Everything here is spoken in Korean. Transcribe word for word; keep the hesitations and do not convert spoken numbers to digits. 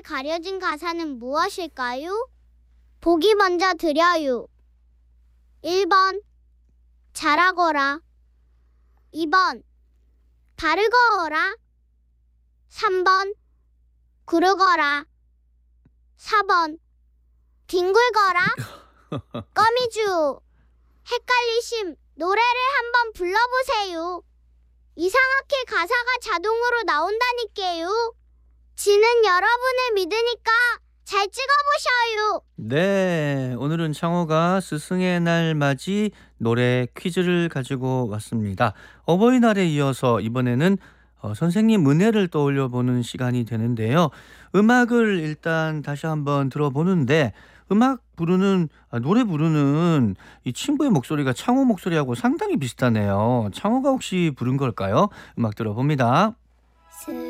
가려진 가사는 무엇일까요? 보기 먼저 드려요. 일 번 잘하거라, 이 번 바르거라, 삼 번 구르거라, 사 번 뒹굴거라. 거미주, 헷갈리심 노래를 한번 불러보세요. 이상하게 가사가 자동으로 나온다니까요. 지는 여러분을 믿으니까 잘 찍어보셔요. 네, 오늘은 창호가 스승의 날 맞이 노래 퀴즈를 가지고 왔습니다. 어버이날에 이어서 이번에는 어, 선생님 은혜를 떠올려 보는 시간이 되는데요. 음악을 일단 다시 한번 들어보는데 음악 부르는 아, 노래 부르는 이 친구의 목소리가 창호 목소리하고 상당히 비슷하네요. 창호가 혹시 부른 걸까요? 음악 들어봅니다.